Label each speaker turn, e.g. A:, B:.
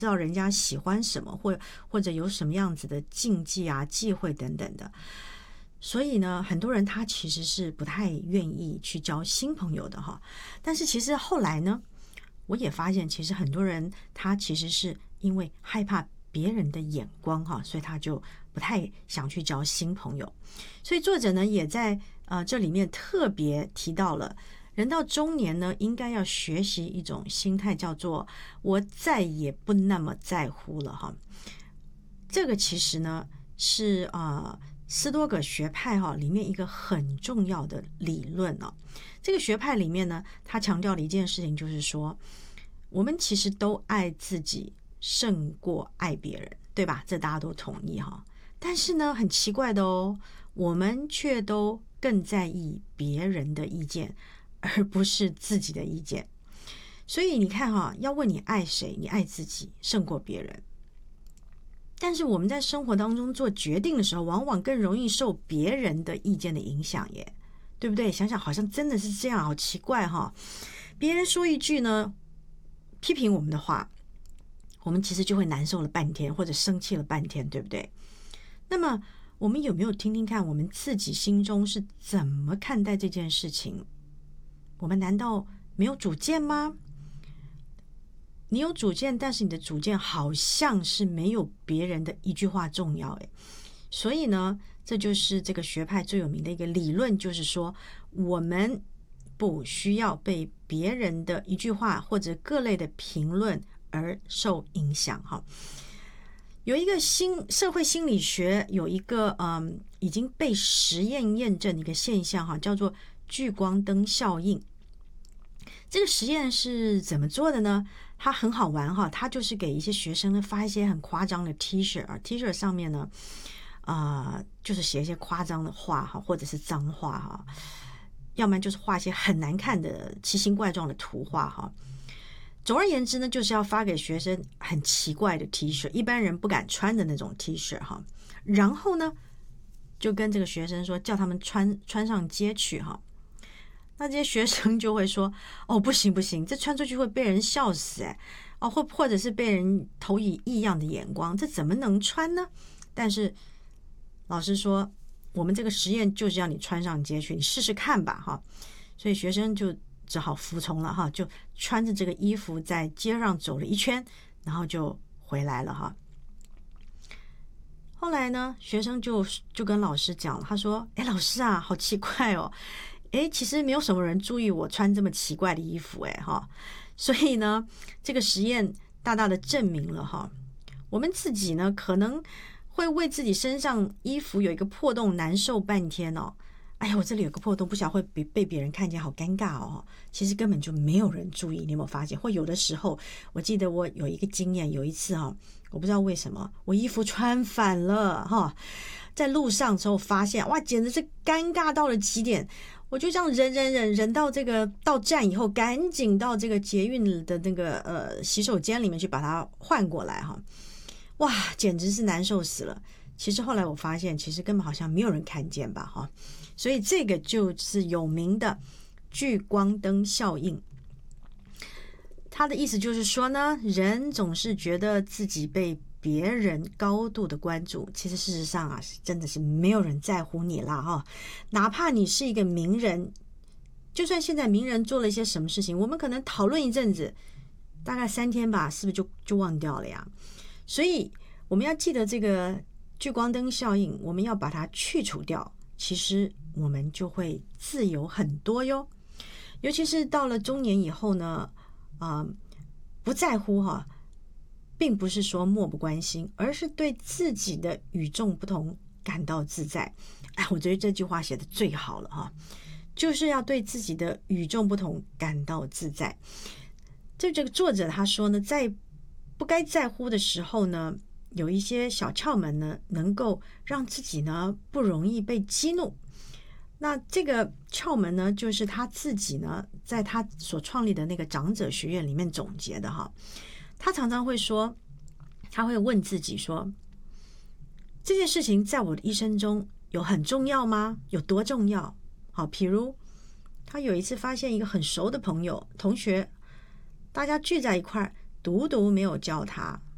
A: 知道人家喜欢什么，或者有什么样子的禁忌啊、忌讳等等的。所以呢，很多人他其实是不太愿意去交新朋友的哈。但是其实后来呢，我也发现，其实很多人他其实是因为害怕别人的眼光哈，所以他就不太想去交新朋友。所以作者呢也在这里面特别提到了，人到中年呢，应该要学习一种心态，叫做我再也不那么在乎了哈。这个其实呢是斯多葛学派里面一个很重要的理论哦。这个学派里面呢，他强调的一件事情就是说，我们其实都爱自己胜过爱别人，对吧？这大家都同意哈。但是呢，很奇怪的哦，我们却都更在意别人的意见，而不是自己的意见。所以你看哈，要问你爱谁，你爱自己胜过别人。但是我们在生活当中做决定的时候，往往更容易受别人的意见的影响耶，对不对？想想好像真的是这样，好奇怪哈。别人说一句呢，批评我们的话，我们其实就会难受了半天，或者生气了半天，对不对？那么我们有没有听听看，我们自己心中是怎么看待这件事情？我们难道没有主见吗？你有主见，但是你的主见好像是没有别人的一句话重要诶。所以呢，这就是这个学派最有名的一个理论，就是说我们不需要被别人的一句话或者各类的评论而受影响哈。有一个社会心理学有一个已经被实验验证的一个现象哈，叫做聚光灯效应。这个实验是怎么做的呢？它很好玩哈，它就是给一些学生呢发一些很夸张的 T 恤啊 ，T 恤上面呢就是写一些夸张的话哈，或者是脏话哈，要不然就是画一些很难看的奇形怪状的图画哈。总而言之呢，就是要发给学生很奇怪的 T 恤，一般人不敢穿的那种 T 恤哈。然后呢，就跟这个学生说，叫他们穿上街去哈。那这些学生就会说，哦，不行不行，这穿出去会被人笑死哎，哦，或者是被人投以异样的眼光，这怎么能穿呢？但是老师说，我们这个实验就是要你穿上街去，你试试看吧哈。所以学生就只好服从了哈，就穿着这个衣服在街上走了一圈，然后就回来了哈。后来呢，学生就跟老师讲，他说：“哎，老师啊，好奇怪哦，哎，其实没有什么人注意我穿这么奇怪的衣服，哎哈。所以呢，这个实验大大的证明了哈，我们自己呢可能会为自己身上衣服有一个破洞难受半天哦。哎呀，我这里有个破洞，不晓得会被别人看见，好尴尬哦。其实根本就没有人注意，你有没有发现？或有的时候，我记得我有一个经验，有一次哈，我不知道为什么我衣服穿反了哈，在路上之后发现，哇，简直是尴尬到了极点。我就这样忍到这个到站以后，赶紧到这个捷运的那个洗手间里面去把它换过来哈。哇，简直是难受死了。其实后来我发现，其实根本好像没有人看见吧哈。所以这个就是有名的聚光灯效应。他的意思就是说呢，人总是觉得自己被别人高度的关注，其实事实上啊，真的是没有人在乎你啦哈。哪怕你是一个名人，就算现在名人做了一些什么事情，我们可能讨论一阵子，大概3天吧，是不是就忘掉了呀？所以我们要记得这个聚光灯效应，我们要把它去除掉，其实我们就会自由很多哟。尤其是到了中年以后呢，不在乎哈，并不是说漠不关心，而是对自己的与众不同感到自在。哎，我觉得这句话写得最好了哈，就是要对自己的与众不同感到自在。这个作者他说呢，在不该在乎的时候呢，有一些小窍门呢，能够让自己呢不容易被激怒。那这个窍门呢，就是他自己呢，在他所创立的那个长者学院里面总结的哈。他常常会说，他会问自己说，这件事情在我的一生中有很重要吗？有多重要？好，譬如他有一次发现一个很熟的朋友同学，大家聚在一块儿，独没有叫他，